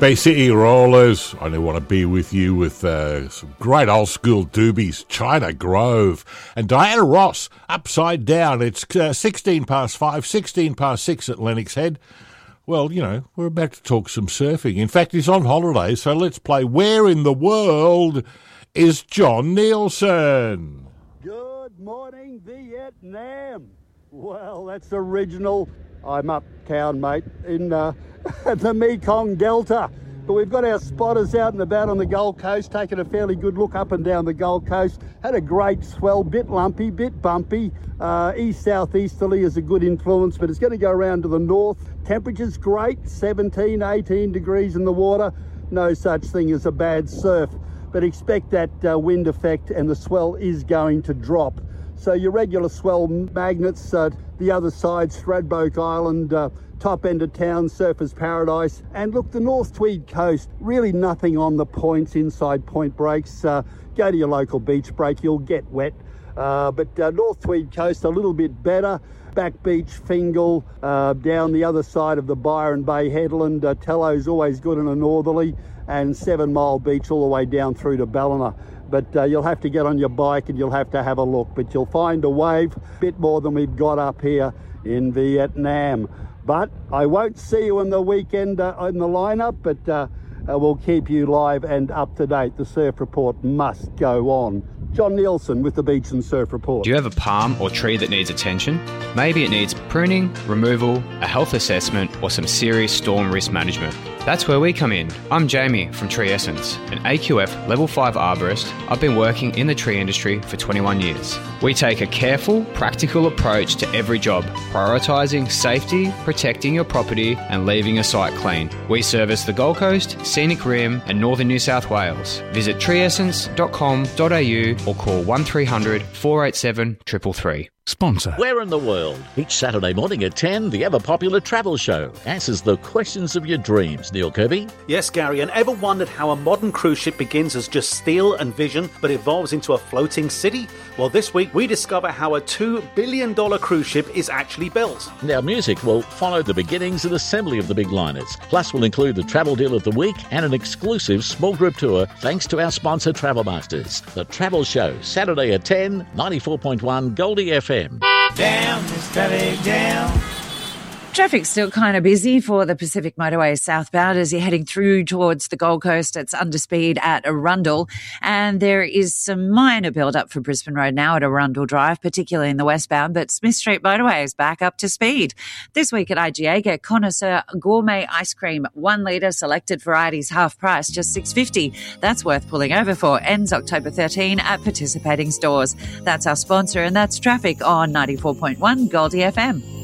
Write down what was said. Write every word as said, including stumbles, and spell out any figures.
Bay City Rollers, I only want to be with you with uh, some great old school doobies, China Grove. And Diana Ross, Upside Down. It's uh, sixteen past five, sixteen past six at Lennox Head. Well, you know, we're about to talk some surfing. In fact, he's on holiday, so let's play Where in the World is John Nielsen? Good morning, Vietnam. Well, that's original. I'm uptown, mate, in uh, the Mekong Delta. But we've got our spotters out and about on the Gold Coast, taking a fairly good look up and down the Gold Coast. Had a great swell, bit lumpy, bit bumpy. Uh, east-southeasterly is a good influence, but it's going to go around to the north. Temperature's great, seventeen, eighteen degrees in the water. No such thing as a bad surf. But expect that uh, wind effect, and the swell is going to drop. So your regular swell magnets, uh, the other side, Stradbroke Island, uh, top end of town, surfers paradise. And look, the North Tweed coast, really nothing on the points, inside point breaks. Uh, go to your local beach break, you'll get wet. Uh, but uh, North Tweed coast, a little bit better. Back Beach, Fingal, uh, down the other side of the Byron Bay headland. Uh, Tello's always good in a northerly, and Seven Mile Beach all the way down through to Ballina. But uh, you'll have to get on your bike and you'll have to have a look. But you'll find a wave, a bit more than we've got up here in Vietnam. But I won't see you in the weekend uh, in the lineup, but uh, uh, we'll keep you live and up to date. The Surf Report must go on. John Nielsen with the Beach and Surf Report. Do you have a palm or tree that needs attention? Maybe it needs pruning, removal, a health assessment, or some serious storm risk management. That's where we come in. I'm Jamie from Tree Essence, an A Q F Level five arborist. I've been working in the tree industry for twenty-one years. We take a careful, practical approach to every job, prioritising safety, protecting your property, and leaving your site clean. We service the Gold Coast, Scenic Rim, and northern New South Wales. Visit tree essence dot com dot a u or call one three hundred, four eight seven, three three three. Sponsor. Where in the world? Each Saturday morning at ten, the ever-popular travel show answers the questions of your dreams. Neil Kirby? Yes, Gary, and ever wondered how a modern cruise ship begins as just steel and vision but evolves into a floating city? Well, this week we discover how a two billion dollars cruise ship is actually built. Now, music will follow the beginnings and assembly of the big liners. Plus, we'll include the travel deal of the week and an exclusive small group tour thanks to our sponsor, Travel Masters. The Travel Show, Saturday at ten, ninety-four point one Goldie F M. Down, just traffic down. Traffic's still kind of busy for the Pacific Motorway southbound as you're heading through towards the Gold Coast. It's under speed at Arundel, and there is some minor build-up for Brisbane Road now at Arundel Drive, particularly in the westbound, but Smith Street Motorway is back up to speed. This week at I G A, get Connoisseur Gourmet Ice Cream, one litre, selected varieties, half price, just six dollars fifty. That's worth pulling over for. Ends October thirteenth at participating stores. That's our sponsor, and that's traffic on ninety-four point one Goldie F M.